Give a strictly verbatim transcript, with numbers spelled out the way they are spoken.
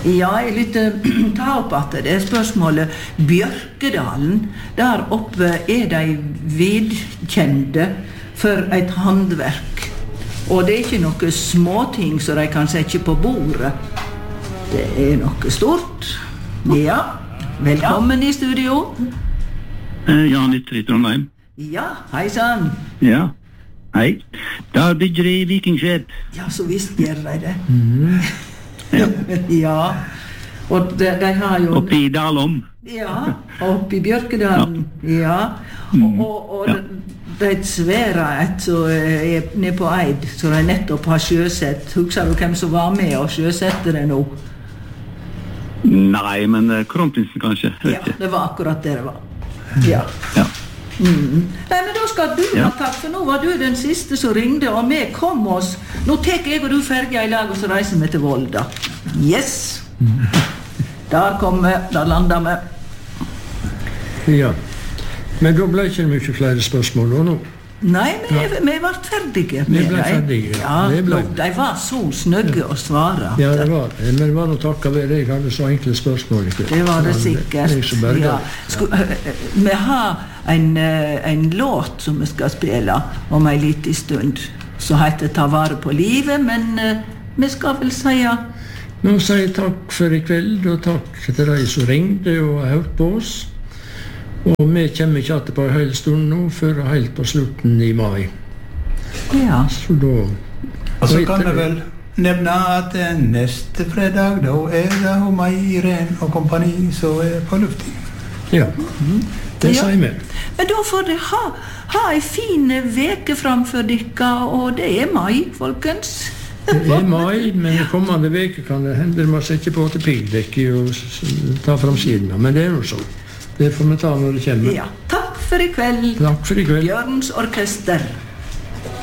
Ja, jeg lytter ta opp at det er spørsmålet Bjørkedalen. Der oppe er de vidkjente for et handverk. Og det er ikke noe småting som de kan sette på bordet. Det er noe stort. Ja, velkommen i studio. Eh, Jan Ytter i Trondheim. Ja, hei sann. Ja, hei. Da bygger de vikingskjep. Ja, så visst gjør de det. Mm. Ja. Ja, og de, de har jo... Oppe i Dalom. Ja, oppe i Bjørkedalen. Ja, og, og, og Ja. det er et svære et som er nede på Eid, som de nettopp har sjøsett. Husker du hvem som var med og sjøsette det nå? Nei, men eh, kronprinsen kanskje. vet Ja, ikke. det var akkurat det det var. Ja. Ja. Mm. Nei, men da skal du Ja. ha takk, for nå var du den siste som ringde, og vi kom oss. Nå tek jeg og du ferdig i lag, og så reiser vi til Volda. Yes! Der kom vi, der landa vi. Ja. Men da ble ikke mye flere spørsmål da nå. Nei, vi, vi var ferdige Vi med ble dem. ferdige, ja. Ja, Vi ble- nå, de var så snøgge å svare. Ja, det var det. Men det var noe takket ved det. Jeg hadde så enkle spørsmål. Ikke? Det var det Ja, sikkert. Jeg som berget. Ja. Sku, vi har en, eh, en låt som vi skal spille om en liten stund, som heter Ta vare på livet, men eh, vi skal vel si Nå sier jeg takk for i kveld, og takk til de som ringte og har hørt på oss. Og vi kommer ikke alltid på en hel stund nå, før helt på slutten i mai. ja. Så da... Og så da kan heter jeg vel nevne at eh, neste fredag, da er det og meg, Irene og kompani, som er på luften. Ja, det Ja. sier vi. Men da får dere ha, ha en fin veke framfor dere, og det er mai, folkens. Det er mai, men i kommende veke kan det hende det må sette på til pildekket og s- s- ta fram siden. Men det er jo sånn. Det får vi ta når det kommer. Ja. Takk for i kveld, Takk for i kveld. Bjørns orkester.